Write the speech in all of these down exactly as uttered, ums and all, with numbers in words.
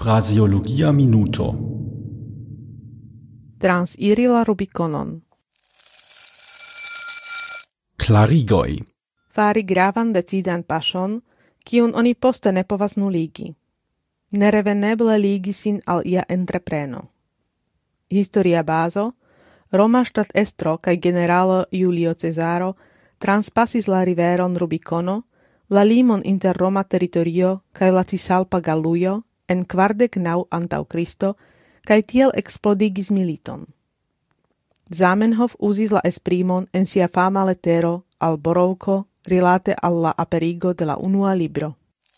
Fraseologia minuto. Transiri la Rubikonon. Klarigoj. Fari gravan decidan paŝon, kiun oni poste ne povas nuligi. Nereveneble ligi sin al ia entrepreno. Historia bazo: Roma ŝtatestro kaj generalo Julio Cezaro transpasis la riveron Rubikono, la limon inter Roma teritorio kaj la Cisalpa Galujo en kvardek naŭ antaŭ Kristo, kaj tiel eksplodigis militon. Zamenhof uzis la esprimon en sia fama letero al Borovko rilate al la aperigo de la unua libro.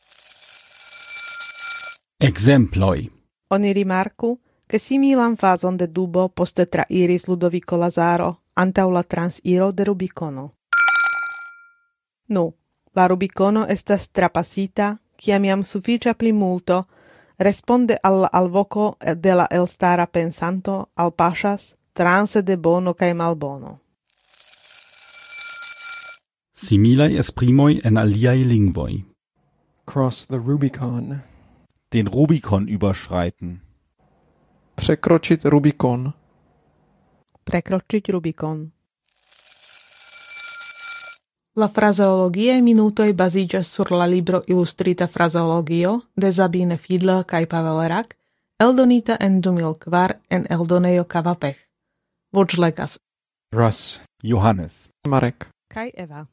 Ekzemploj. Oni rimarku, ke similan fazon de dubo poste trairis Ludovico Lazaro antaŭ la transiro de Rubikono. Nu, la Rubikono estas trapasita, kiam jam sufiĉa plimulto, responde al la alvoko de la elstara pensanto alpaŝas transe de bono kaj malbono. Similaj esprimoj en aliaj lingvoj. Cross the Rubicon. Den Rubikon überschreiten. Překročit Rubikon. Prekročiť Rubikon. La frazeologiae minutoj baziĝas sur la libro Ilustrita frazeologio de Sabine Fiedler kaj Pavel Rak, eldonita en du mil kvar en eldonejo Kavapech. Voĉlegas Russ. Johannes. Marek. kaj Eva.